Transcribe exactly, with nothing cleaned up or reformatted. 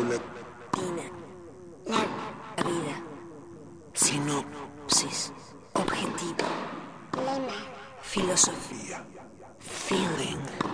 paulatina. La vida. Sinopsis. Objetivo. Lema. Filosofía. Feeling.